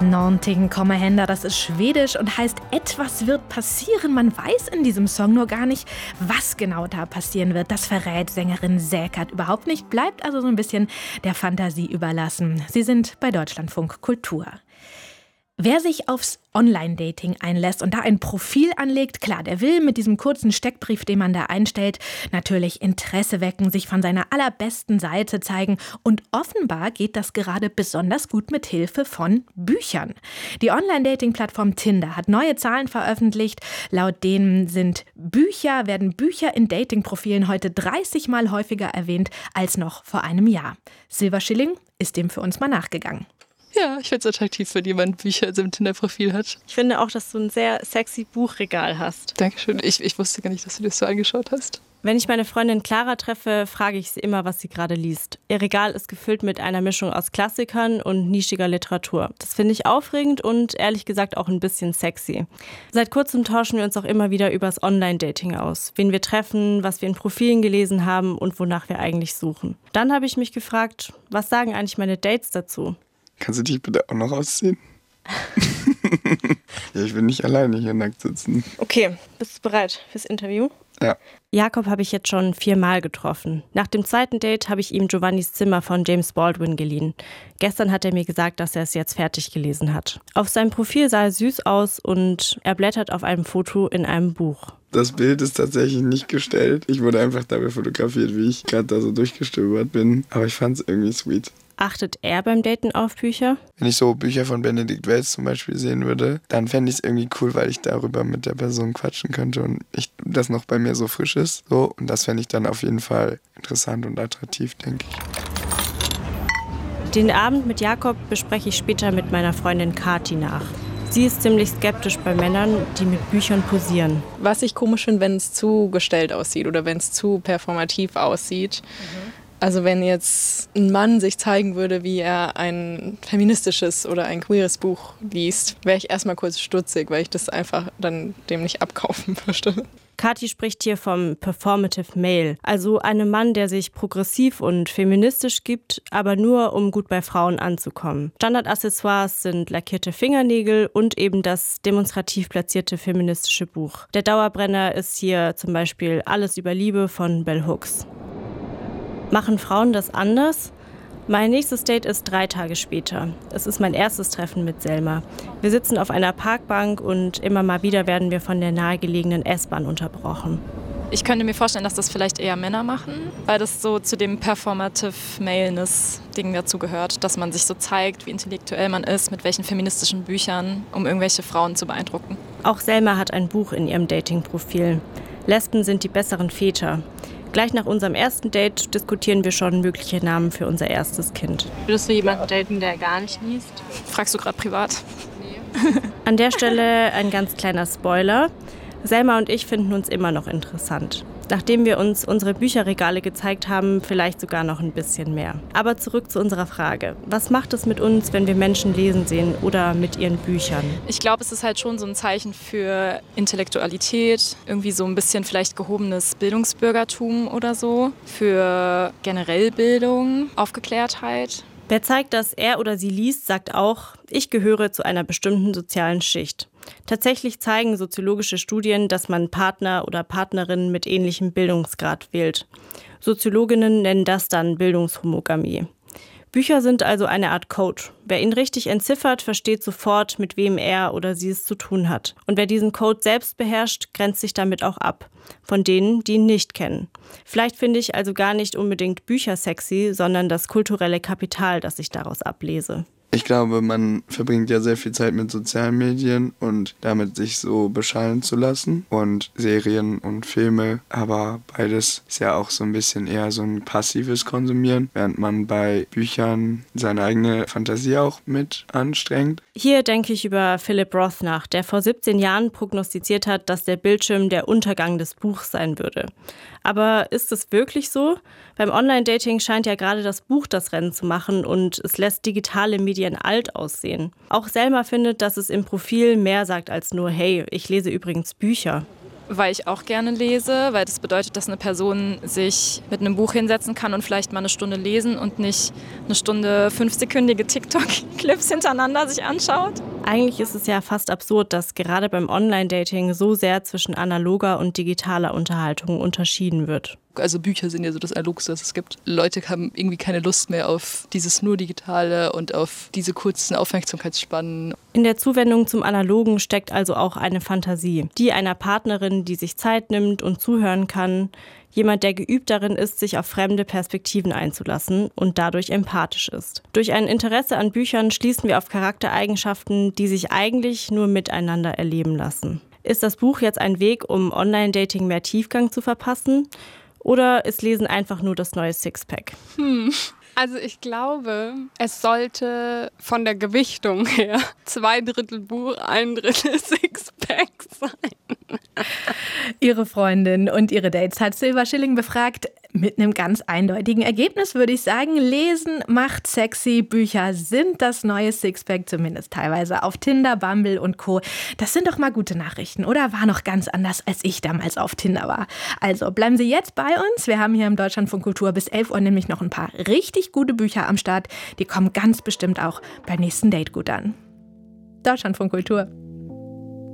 Nånting kommer hända, das ist Schwedisch und heißt etwas wird passieren. Man weiß in diesem Song nur gar nicht, was genau da passieren wird. Das verrät Sängerin Säkert überhaupt nicht, bleibt also so ein bisschen der Fantasie überlassen. Sie sind bei Deutschlandfunk Kultur. Wer sich aufs Online-Dating einlässt und da ein Profil anlegt, klar, der will mit diesem kurzen Steckbrief, den man da einstellt, natürlich Interesse wecken, sich von seiner allerbesten Seite zeigen. Und offenbar geht das gerade besonders gut mit Hilfe von Büchern. Die Online-Dating-Plattform Tinder hat neue Zahlen veröffentlicht. Laut denen werden Bücher in Dating-Profilen heute 30 Mal häufiger erwähnt als noch vor einem Jahr. Silver Schilling ist dem für uns mal nachgegangen. Ja, ich finde es attraktiv, wenn jemand Bücher in seinem Tinder-Profil hat. Ich finde auch, dass du ein sehr sexy Buchregal hast. Dankeschön. Ich wusste gar nicht, dass du das so angeschaut hast. Wenn ich meine Freundin Clara treffe, frage ich sie immer, was sie gerade liest. Ihr Regal ist gefüllt mit einer Mischung aus Klassikern und nischiger Literatur. Das finde ich aufregend und ehrlich gesagt auch ein bisschen sexy. Seit kurzem tauschen wir uns auch immer wieder übers Online-Dating aus. Wen wir treffen, was wir in Profilen gelesen haben und wonach wir eigentlich suchen. Dann habe ich mich gefragt, was sagen eigentlich meine Dates dazu? Kannst du dich bitte auch noch ausziehen? Ja, ich will nicht alleine hier nackt sitzen. Okay, bist du bereit fürs Interview? Ja. Jakob habe ich jetzt schon 4 Mal getroffen. Nach dem zweiten Date habe ich ihm Giovannis Zimmer von James Baldwin geliehen. Gestern hat er mir gesagt, dass er es jetzt fertig gelesen hat. Auf seinem Profil sah er süß aus und er blättert auf einem Foto in einem Buch. Das Bild ist tatsächlich nicht gestellt. Ich wurde einfach dabei fotografiert, wie ich gerade da so durchgestöbert bin. Aber ich fand es irgendwie sweet. Achtet er beim Daten auf Bücher? Wenn ich so Bücher von Benedikt Wells zum Beispiel sehen würde, dann fände ich es irgendwie cool, weil ich darüber mit der Person quatschen könnte und das noch bei mir so frisch ist. So, und das fände ich dann auf jeden Fall interessant und attraktiv, denke ich. Den Abend mit Jakob bespreche ich später mit meiner Freundin Kati nach. Sie ist ziemlich skeptisch bei Männern, die mit Büchern posieren. Was ich komisch finde, wenn es zu gestellt aussieht oder wenn es zu performativ aussieht. Also wenn jetzt ein Mann sich zeigen würde, wie er ein feministisches oder ein queeres Buch liest, wäre ich erstmal kurz stutzig, weil ich das einfach dann dem nicht abkaufen möchte. Kati spricht hier vom Performative Male, also einem Mann, der sich progressiv und feministisch gibt, aber nur, um gut bei Frauen anzukommen. Standardaccessoires sind lackierte Fingernägel und eben das demonstrativ platzierte feministische Buch. Der Dauerbrenner ist hier zum Beispiel Alles über Liebe von Bell Hooks. Machen Frauen das anders? Mein nächstes Date ist 3 Tage später. Es ist mein erstes Treffen mit Selma. Wir sitzen auf einer Parkbank und immer mal wieder werden wir von der nahegelegenen S-Bahn unterbrochen. Ich könnte mir vorstellen, dass das vielleicht eher Männer machen, weil das so zu dem Performative Maleness-Ding dazu gehört, dass man sich so zeigt, wie intellektuell man ist, mit welchen feministischen Büchern, um irgendwelche Frauen zu beeindrucken. Auch Selma hat ein Buch in ihrem Dating-Profil. Lesben sind die besseren Väter. Gleich nach unserem ersten Date diskutieren wir schon mögliche Namen für unser erstes Kind. Würdest du jemanden daten, der gar nicht liest? Fragst du gerade privat? Nee. An der Stelle ein ganz kleiner Spoiler. Selma und ich finden uns immer noch interessant. Nachdem wir uns unsere Bücherregale gezeigt haben, vielleicht sogar noch ein bisschen mehr. Aber zurück zu unserer Frage. Was macht es mit uns, wenn wir Menschen lesen sehen oder mit ihren Büchern? Ich glaube, es ist halt schon so ein Zeichen für Intellektualität, irgendwie so ein bisschen vielleicht gehobenes Bildungsbürgertum oder so, für generell Bildung, Aufgeklärtheit. Wer zeigt, dass er oder sie liest, sagt auch, ich gehöre zu einer bestimmten sozialen Schicht. Tatsächlich zeigen soziologische Studien, dass man Partner oder Partnerinnen mit ähnlichem Bildungsgrad wählt. Soziologinnen nennen das dann Bildungshomogamie. Bücher sind also eine Art Code. Wer ihn richtig entziffert, versteht sofort, mit wem er oder sie es zu tun hat. Und wer diesen Code selbst beherrscht, grenzt sich damit auch ab. Von denen, die ihn nicht kennen. Vielleicht finde ich also gar nicht unbedingt Bücher sexy, sondern das kulturelle Kapital, das ich daraus ablese. Ich glaube, man verbringt ja sehr viel Zeit mit sozialen Medien und damit sich so beschallen zu lassen und Serien und Filme, aber beides ist ja auch so ein bisschen eher so ein passives Konsumieren, während man bei Büchern seine eigene Fantasie auch mit anstrengt. Hier denke ich über Philip Roth nach, der vor 17 Jahren prognostiziert hat, dass der Bildschirm der Untergang des Buchs sein würde. Aber ist es wirklich so? Beim Online-Dating scheint ja gerade das Buch das Rennen zu machen und es lässt digitale Medien alt aussehen. Auch Selma findet, dass es im Profil mehr sagt als nur, hey, ich lese übrigens Bücher. weil ich auch gerne lese, weil das bedeutet, dass eine Person sich mit einem Buch hinsetzen kann und vielleicht mal eine Stunde lesen und nicht eine Stunde 5-sekündige TikTok-Clips hintereinander sich anschaut. Eigentlich ist es ja fast absurd, dass gerade beim Online-Dating so sehr zwischen analoger und digitaler Unterhaltung unterschieden wird. Also Bücher sind ja so das Analogste, das es gibt. Leute haben irgendwie keine Lust mehr auf dieses nur Digitale und auf diese kurzen Aufmerksamkeitsspannen. In der Zuwendung zum Analogen steckt also auch eine Fantasie. Die einer Partnerin, die sich Zeit nimmt und zuhören kann. Jemand, der geübt darin ist, sich auf fremde Perspektiven einzulassen und dadurch empathisch ist. Durch ein Interesse an Büchern schließen wir auf Charaktereigenschaften, die sich eigentlich nur miteinander erleben lassen. Ist das Buch jetzt ein Weg, um Online-Dating mehr Tiefgang zu verpassen? Oder ist Lesen einfach nur das neue Sixpack? Also ich glaube, es sollte von der Gewichtung her 2/3 Buch, 1/3 Sixpack sein. Ihre Freundin und ihre Dates hat Silva Schilling befragt. Mit einem ganz eindeutigen Ergebnis würde ich sagen, Lesen macht sexy. Bücher sind das neue Sixpack, zumindest teilweise auf Tinder, Bumble und Co. Das sind doch mal gute Nachrichten, oder? War noch ganz anders, als ich damals auf Tinder war. Also bleiben Sie jetzt bei uns. Wir haben hier im Deutschlandfunk Kultur bis 11 Uhr nämlich noch ein paar richtig gute Bücher am Start. Die kommen ganz bestimmt auch beim nächsten Date gut an. Deutschlandfunk Kultur.